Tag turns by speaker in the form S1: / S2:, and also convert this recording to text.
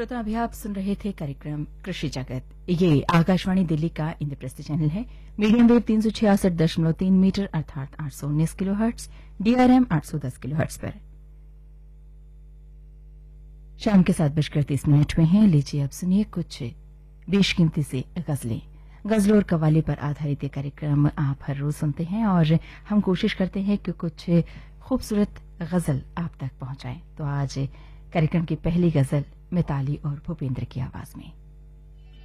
S1: श्रोता, अभी आप सुन रहे थे कार्यक्रम कृषि जगत। ये आकाशवाणी दिल्ली का इंद्रप्रस्थ चैनल है। मीडियम वेव 366.3 मीटर अर्थात 819 किलोहर्ट्ज, डीआरएम 810 किलोहर्ट्ज पर। शाम के 7:30 में हैं। लीजिए अब सुनिए कुछ बेशकीमती से गजलें। गजलों और कव्वाली पर आधारित ये कार्यक्रम आप हर रोज सुनते हैं और हम कोशिश करते हैं कि कुछ खूबसूरत गजल आप तक पहुंचाएं। तो आज कार्यक्रम की पहली गजल मिताली और भूपेंद्र की आवाज में।